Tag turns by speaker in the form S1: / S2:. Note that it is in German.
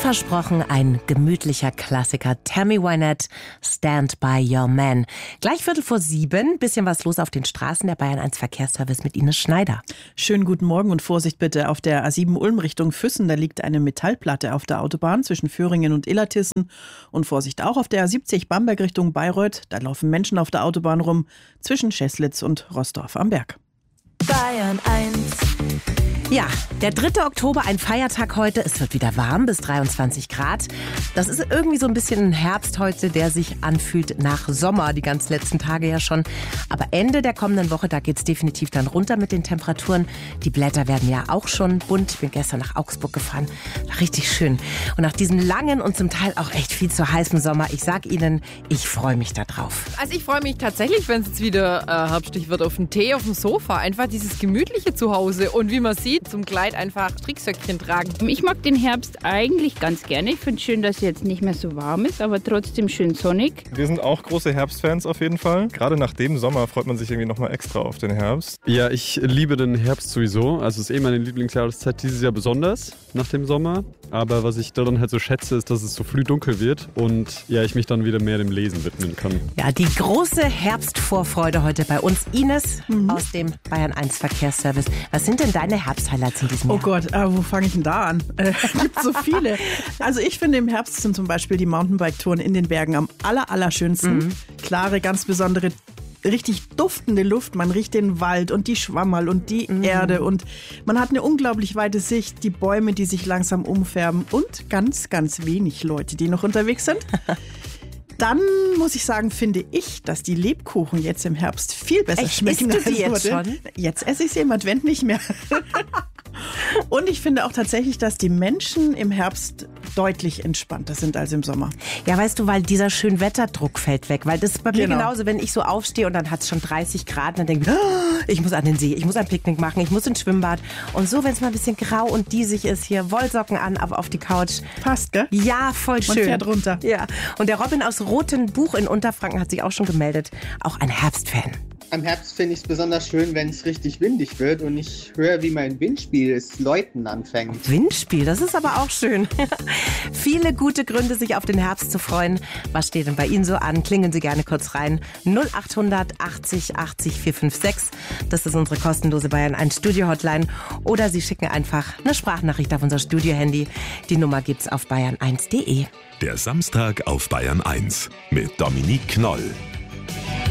S1: Wie versprochen, ein gemütlicher Klassiker. Tammy Wynette, Stand by Your Man. Gleich 6:45, bisschen was los auf den Straßen. Der Bayern 1 Verkehrsservice mit Ines Schneider.
S2: Schönen guten Morgen und Vorsicht bitte. Auf der A7 Ulm Richtung Füssen, da liegt eine Metallplatte auf der Autobahn zwischen Föhringen und Illertissen. Und Vorsicht auch auf der A70 Bamberg Richtung Bayreuth. Da laufen Menschen auf der Autobahn rum zwischen Scheßlitz und Roßdorf am Berg.
S3: Bayern 1.
S1: Ja, der 3. Oktober, ein Feiertag heute. Es wird wieder warm, bis 23 Grad. Das ist irgendwie so ein bisschen ein Herbst heute, der sich anfühlt nach Sommer, die ganz letzten Tage ja schon. Aber Ende der kommenden Woche, da geht's definitiv dann runter mit den Temperaturen. Die Blätter werden ja auch schon bunt. Ich bin gestern nach Augsburg gefahren. Richtig schön. Und nach diesem langen und zum Teil auch echt viel zu heißen Sommer, ich sag Ihnen, ich freue mich da drauf.
S4: Also ich freue mich tatsächlich, wenn es jetzt wieder herbstlich wird, auf den Tee, auf dem Sofa. Einfach dieses gemütliche Zuhause. Und wie man sieht, zum Kleid einfach Stricksöckchen tragen.
S5: Ich mag den Herbst eigentlich ganz gerne. Ich finde es schön, dass es jetzt nicht mehr so warm ist, aber trotzdem schön sonnig.
S6: Wir sind auch große Herbstfans auf jeden Fall. Gerade nach dem Sommer freut man sich irgendwie nochmal extra auf den Herbst.
S7: Ja, ich liebe den Herbst sowieso. Also es ist meine Lieblingsjahreszeit dieses Jahr besonders nach dem Sommer. Aber was ich daran halt so schätze, ist, dass es so früh dunkel wird und ja, ich mich dann wieder mehr dem Lesen widmen kann.
S1: Ja, die große Herbstvorfreude heute bei uns. Ines aus dem Bayern 1 Verkehrsservice. Was sind denn deine Herbst-Highlights in diesem Jahr?
S2: Oh Gott, wo fange ich denn da an? Gibt so viele. Also ich finde, im Herbst sind zum Beispiel die Mountainbike-Touren in den Bergen am allerschönsten. Klare, ganz besondere, richtig duftende Luft. Man riecht den Wald und die Schwammerl und die Erde und man hat eine unglaublich weite Sicht, die Bäume, die sich langsam umfärben und ganz wenig Leute, die noch unterwegs sind. Dann muss ich sagen, finde ich, dass die Lebkuchen jetzt im Herbst viel besser schmecken.
S1: Isst du die jetzt schon?
S2: Jetzt esse ich sie im Advent nicht mehr. Und ich finde auch tatsächlich, dass die Menschen im Herbst deutlich entspannter sind als im Sommer.
S1: Ja, weißt du, weil dieser Schönwetterdruck fällt weg. Weil das ist bei mir
S2: Genau.
S1: genauso, wenn ich so aufstehe und dann hat es schon 30 Grad, dann denke ich, oh, ich muss an den See, ich muss ein Picknick machen, ich muss ins Schwimmbad. Und so, wenn es mal ein bisschen grau und diesig ist, hier Wollsocken an, aber auf die Couch.
S2: Passt, gell?
S1: Ja, voll schön.
S2: Man fährt runter.
S1: Ja. Und der Robin aus Rothenbuch in Unterfranken hat sich auch schon gemeldet. Auch ein Herbstfan.
S8: Am Herbst finde ich es besonders schön, wenn es richtig windig wird und ich höre, wie mein Windspiel das Läuten anfängt.
S1: Windspiel, das ist aber auch schön. Viele gute Gründe, sich auf den Herbst zu freuen. Was steht denn bei Ihnen so an? Klingen Sie gerne kurz rein. 0800 80 80 456. Das ist unsere kostenlose Bayern 1 Studio-Hotline. Oder Sie schicken einfach eine Sprachnachricht auf unser Studio-Handy. Die Nummer gibt's auf bayern1.de.
S9: Der Samstag auf Bayern 1 mit Dominique Knoll.